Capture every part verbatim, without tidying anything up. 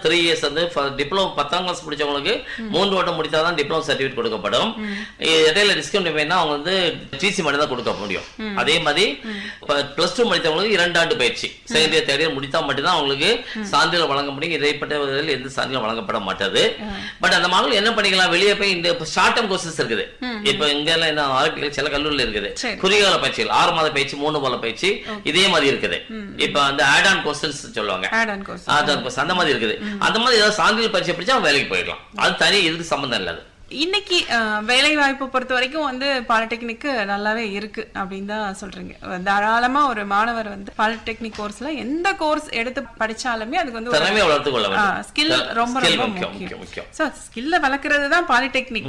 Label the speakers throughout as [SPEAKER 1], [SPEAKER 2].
[SPEAKER 1] Three years வந்து diploma பத்தாம் class முடிச்சவங்களுக்கு மூன்று வருடம் முடித்தாதான் டிப்ளமோ சர்டிபிகேட் கொடுக்கப்படும். இடையில டிஸ்கவுண்ட் வேணா அவங்க வந்து டிசி மட்டும் தான் கொடுக்க முடியும். அதே மாதிரி பிளஸ் டூ முடித்தவங்களுக்கு இரண்டு ஆண்டு பயிற்சி செகண்ட் இயர் தேர்ட் இயர் முடித்தா மட்டும்தான் அவங்களுக்கு சான்றிதழ் வழங்க முடியும். இடைப்பட்ட எந்த சான்றிதழ் வழங்கப்பட மாட்டாது. பட் அந்த மாணவர்கள் என்ன பண்ணிக்கலாம், வெளியே போய் இந்த ஷார்ட் டர்ம் கோர்சஸ் இருக்குது. இப்ப இங்க எல்லாம் என்ன ஆரம்பிக்கல, சில கல்லூரியில் இருக்குது குறுகிய கால பயிற்சிகள், ஆறு மாத பயிற்சி, மூணு மாத பயிற்சி, இதே மாதிரி இருக்குது. இப்ப அந்த ஆட் ஆன் கோர்சஸ் சொல்லுவாங்க, ஆட் ஆன் கோர்ஸ் அந்த மாதிரி இருக்குது. அந்த மாதிரி ஏதாவது சான்றிதழ் பயிற்சி படிச்சா வேலைக்கு போயிடலாம். அது தனி இதுக்கு சம்பந்தம் இல்லாது.
[SPEAKER 2] இன்னைக்கு வேலை வாய்ப்பு பொறுத்த வரைக்கும் வந்து பாலிடெக்னிக் நல்லாவே இருக்கு அப்படின்னு தான் சொல்றீங்க. தாராளமா ஒரு மாணவர் வந்து பாலிடெக்னிக் கோர்ஸ்ல எந்த கோர்ஸ் எடுத்து படிச்சாலுமே அதுக்கு வந்து
[SPEAKER 1] திறமை வளர்த்துக் கொள்ள வேண்டும்.
[SPEAKER 2] ஸ்கில் ரொம்ப ரொம்ப முக்கியம். சோ ஸ்கில்ல வளர்க்கறது தான் பாலிடெக்னிக்.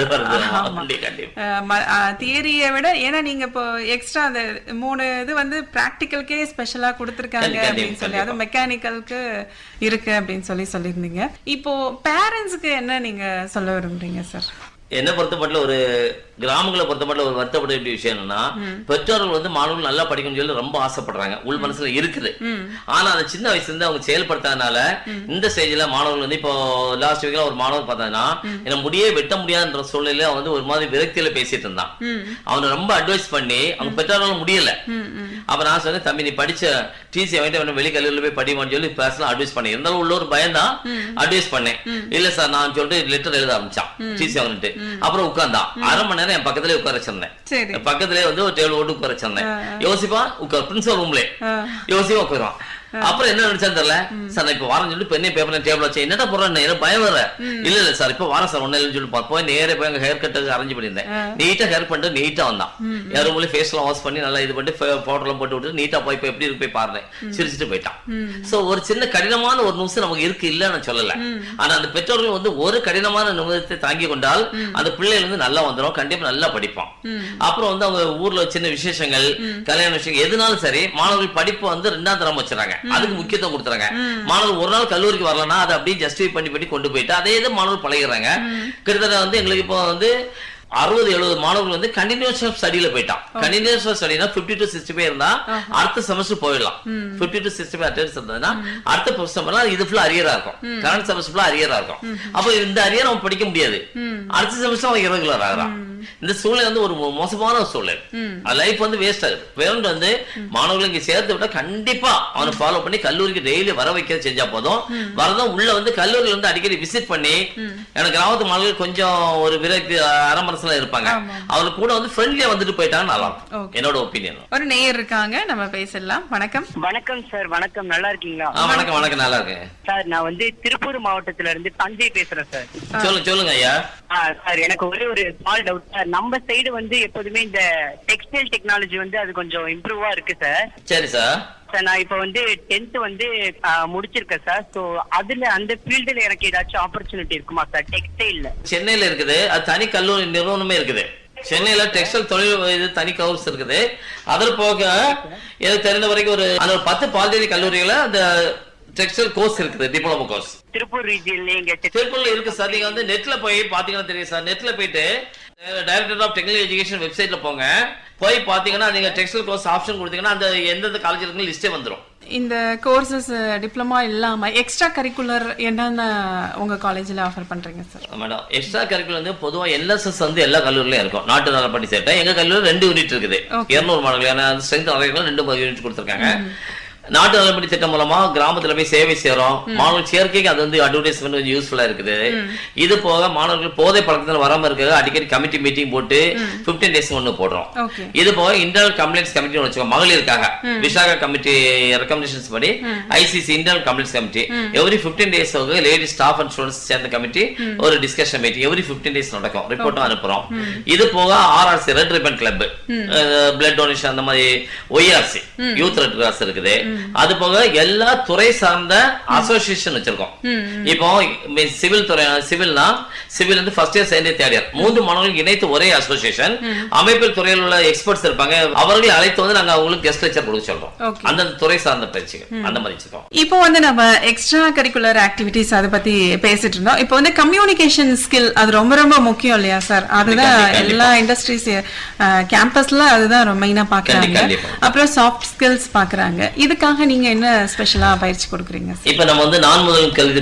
[SPEAKER 2] தியரியை விட, ஏன்னா நீங்க இப்போ எக்ஸ்ட்ரா அந்த மூணு இது வந்து பிராக்டிக்கலுக்கே ஸ்பெஷலா கொடுத்துருக்காங்க அப்படின்னு சொல்லி, அது மெக்கானிக்கலுக்கு இருக்கு அப்படின்னு சொல்லி சொல்லியிருந்தீங்க. இப்போ பேரண்ட்ஸுக்கு என்ன நீங்க சொல்ல விரும்புறீங்க சார்?
[SPEAKER 1] என்ன பொறுத்தப்பட்ட ஒரு கிராமங்களை பொறுத்தப்பட்ட ஒரு வருத்தப்பட வேண்டிய விஷயம் என்னன்னா, பெற்றோர்கள் வந்து மாணவர்கள் நல்லா படிக்கணும்னு சொல்லி ரொம்ப ஆசைப்படுறாங்க, உள் மனசுல இருக்குது. ஆனா அந்த சின்ன வயசுல இருந்து அவங்க செயல்படுத்தாதனால இந்த ஸ்டேஜ்ல மாணவர்கள் வந்து இப்போ லாஸ்ட் வீக்ல ஒரு மாணவர் பார்த்தாங்கன்னா என்ன முடியே வெட்ட முடியாதுன்ற சூழ்நிலையில அவன் வந்து ஒரு மாதிரி விரக்தியில பேசிட்டு இருந்தான். அவனை ரொம்ப அட்வைஸ் பண்ணி அவங்க பெற்றோர்களும் முடியல. அப்ப நான் சொன்னேன், தம்பி நீ படிச்ச டிசி வாங்கிட்டு வெளி கல்லூரியில் போய் படிவான்னு சொல்லி பேசலாம் அட்வைஸ் பண்ணேன். இருந்தாலும் உள்ள ஒரு பயம் தான், அட்வைஸ் பண்ணேன். இல்ல சார் நான் சொல்லிட்டு லெட்டர் எழுத ஆரம்பிச்சான் டிசி வாங்கிட்டு. அப்புறம் உட்கார்ந்தான், அரை மணி நேரம் என் பக்கத்திலே உட்கார வச்சிருந்தேன். பக்கத்திலே வந்து ஒரு டேபிள் போட்டு உட்கார வச்சிருந்தேன். யோசிப்பா உட்கார், பிரின்சிபல் ரூம்ல யோசிப்பா உட்காருவான். அப்புறம் என்ன நினைச்சான்னு தெரியல, சார் நான் இப்ப வாரம் சொல்லி பெண்ணே பேப்பர் டேபிள் வச்சு என்னடா போறேன், எனக்கு பயம் வர இல்ல இல்ல சார் இப்ப வாரம் சார் ஒன்னு இல்லைன்னு சொல்லி போய் நேரே போய் அங்க ஹேர் கட்டுக்கு அரேஞ்ச் பண்ணியிருந்தேன். நீட்டா ஹேர் பண்ணிட்டு நீட்டா வந்தான். யாரும் மூலம் ஃபேஸ் எல்லாம் வாஷ் பண்ணி நல்லா இது பண்ணிட்டு பவுடர் எல்லாம் போட்டு விட்டு நீட்டா போய் இப்ப எப்படி இருக்கு போய் பாருங்க சிரிச்சுட்டு போயிட்டான். சோ ஒரு சின்ன கடினமான ஒரு நிமிஷம் நமக்கு இருக்கு இல்லன்னு சொல்லல. ஆனா அந்த பெற்றோர்கள் வந்து ஒரு கடினமான நிமிடத்தை தாங்கி கொண்டால் அந்த பிள்ளைகள் வந்து நல்லா வந்துடும், கண்டிப்பா நல்லா படிப்பான். அப்புறம் வந்து அவங்க ஊர்ல சின்ன விசேஷங்கள், கல்யாண விஷயம் எதுனாலும் சரி மாணவர்கள் படிப்பு வந்து ரெண்டாம் தரம் வச்சுறாங்க, அதுக்கு முக்கியத்துவம் கொடுத்துறாங்க. மாணவர் ஒரு நாள் கல்லூரிக்கு வரலன்னா அதை அப்படியே ஜஸ்டிஃபை பண்ணி பண்ணி கொண்டு போயிட்டு அதே இது மாணவர் பழகிறாங்க. கிட்டத்தட்ட வந்து எங்களுக்கு இப்போ வந்து அறுபது எழுபது மாணவர்கள் வந்து கண்டினியூஸ் ஸ்டடியில போயிட்டான். Continuous ஸ்டடினா fifty to sixty five இருந்தா அடுத்த செமஸ்டர் போயிடலாம். Fifty to sixty five attendance இருந்ததுன்னா அடுத்த செமஸ்டர் இது ஃபுல்லா அரியரா இருக்கும், கரண்ட் செமஸ்டர் ஃபுல்லா அரியரா இருக்கும். அப்போ இந்த அரியர் அவன் படிக்க முடியாது, அடுத்த செமஸ்டர் அவன் இரகுலர் ஆகிறான். இந்த சூழ்நிலை வந்து ஒரு மோசமான ஒரு சூழ்நிலை, லைஃப் வந்து வேஸ்ட் ஆகுது. பேரண்ட் வந்து மாணவர்கள் இங்க சேர்த்து விட்டா கண்டிப்பா அவனை ஃபாலோ பண்ணி கல்லூரிக்கு டெய்லி வர வைக்க செஞ்சா போதும். வரதும் உள்ள வந்து கல்லூரியில வந்து அடிக்கடி விசிட் பண்ணி, எனக்கு கிராமத்து மாணவர்கள் கொஞ்சம் ஒரு விரக்தி அரமரச இருப்பாங்க, அவங்க கூட வந்து ஃப்ரெண்ட்லியா வந்துட்டு போயிட்டாங்க நல்லா இருக்கும், என்னோட ஒபினியன்.
[SPEAKER 2] ஒரு நேயர் இருக்காங்க, நம்ம பேசலாம். வணக்கம்.
[SPEAKER 3] வணக்கம் சார். வணக்கம், நல்லா இருக்கீங்களா?
[SPEAKER 1] வணக்கம் வணக்கம், நல்லா இருக்கேன்
[SPEAKER 3] சார். நான் வந்து திருப்பூர் மாவட்டத்துல இருந்து தஞ்சை பேசுறேன் சார்.
[SPEAKER 1] சொல்லுங்க சொல்லுங்க ஐயா.
[SPEAKER 3] சார் எனக்கு ஒரே ஒரு ஸ்மால் டவுட் சார். நம்ம சைடு வந்து எப்போதுமே இந்த டெக்ஸ்டைல் டெக்னாலஜி வந்து அது கொஞ்சம் இம்ப்ரூவா இருக்கு சார்.
[SPEAKER 1] சரி சார்.
[SPEAKER 3] சார் நான் இப்ப வந்து டென்த் வந்து முடிச்சிருக்கேன் சார். சோ அதுல அந்த ஃபீல்டுல எனக்கு ஏதாச்சும் ஆப்பர்ச்சுனிட்டி இருக்குமா சார் டெக்ஸ்டைல்ல?
[SPEAKER 1] சென்னையில இருக்குது, அது தனி கல்லூரி நிறுவனமே இருக்குது. சென்னையில டெக்ஸ்டைல் தொழில் இது தனி கோர்ஸ் இருக்குது. அதில் போக எனக்கு தெரிந்த வரைக்கும் ஒரு அந்த பத்து பாலிடெக்னிக் கல்லூரிகளை அந்த டெக்ஸ்டைல் கோர்ஸ் இருக்குது, டிப்ளமோ கோர்ஸ்.
[SPEAKER 3] திருப்பூர் ரீஜியன்ல
[SPEAKER 1] திருப்பூர்ல இருக்கு சார். நீங்க வந்து நெட்ல போய் பாத்தீங்கன்னா தெரியும் சார். நெட்ல போயிட்டு டைரக்டர் ஆஃப் டெக்னிக்கல் எஜுகேஷன் வெப்சைட்ல போங்க, போய் பாத்தீங்கன்னா நீங்க டெக்ஸ்டைல் கோர்ஸ் ஆப்ஷன் கொடுத்தீங்கன்னா அந்த எந்தெந்த காலேஜ் இருக்கு லிஸ்டே வந்துடும்.
[SPEAKER 2] இந்த கோர்சஸ் டிப்ளமா இல்லாம எக்ஸ்ட்ரா கரிக்குலர் என்னென்ன உங்க காலேஜ்ல ஆஃபர் பண்றீங்க சார்?
[SPEAKER 1] மேடம் எக்ஸ்ட்ரா கரிக்குலர் வந்து பொதுவா எல்எஸ்எஸ் வந்து எல்லா கல்லூரிலயும் இருக்கும். நாட்டு நலப்படி சேர்த்தா எங்க கல்லூரியில் ரெண்டு யூனிட் இருக்குது, இருநூறு மாணவர்கள் ஸ்ட்ரென்த் நிறைய ரெண்டு யூனிட் கொடுத்துருக்காங்க. நாட்டு நலப்படி திட்டம் மூலமா கிராமத்துல போய் சேவை சேரும். மாணவர்கள் சேர்க்கைக்கு அது வந்து அட்வர்டைஸ்மெண்ட் கொஞ்சம் யூஸ்ஃபுல்லா இருக்குது. இது போக மாணவர்கள் போதை பழக்கத்துல வராம இருக்க அடிக்கடி கமிட்டி மீட்டிங் போட்டு பிப்டீன் டேஸ் ஒண்ணு போடுறோம். இது போக இன்டர்னல் கம்ப்ளைண்ட்ஸ் கமிட்டி வச்சுக்கோங்க, மகளிருக்காக விசாகா கமிட்டி ரெக்கமெண்டேஷன்ஸ் படி ICC internal complaints committee every fifteen days lady staff and students சேர்ந்த கமிட்டி ஒரு discussion meeting every fifteen days நடக்கும், ரிப்போர்ட்டும் அனுப்புறோம். இது போக RRC red ribbon club, blood donation அந்த மாதிரி ஒய்ஆர்சி யூத் ரெட் கிராஸ் இருக்குது. அது போக எல்லா துறை சார்ந்த அசோசியேஷன் வச்சிருக்கோம். இப்போ சிவில் துறை, சிவில்னா சிவில் வந்து first year second year third year மூன்று மாணவர்கள் இணைத்து ஒரே அசோசியேஷன். அமைப்பில் துறையில் உள்ள எக்ஸ்பர்ட்ஸ் இருப்பாங்க, அவர்களை அழைத்து வந்து நாங்க அவங்களுக்கு கெஸ்ட் லெக்சர் கொடுக்க சொல்றோம். அந்த துறை சார்ந்த பயிற்சிகள் அந்த மாதிரி வச்சிருக்கோம்.
[SPEAKER 2] இப்போ வந்து நம்ம எக்ஸ்ட்ரா கரிக்குலர் ஆக்டிவிட்டிஸ் அதை பத்தி பேசிட்டு இருந்தோம். இப்போ வந்து கம்யூனிகேஷன் ஸ்கில் அது ரொம்ப ரொம்ப முக்கியம் இல்லையா சார்? அதுதான் எல்லா இண்டஸ்ட்ரீஸ் கேம்பஸ்ல அதுதான் மெயினா பாக்குறாங்க. அப்புறம் சாஃப்ட் ஸ்கில்ஸ் பாக்குறாங்க. இதுக்காக நீங்க என்ன ஸ்பெஷலா பயிற்சி கொடுக்குறீங்க?
[SPEAKER 1] இப்ப நம்ம வந்து நான் முதல் கல்வி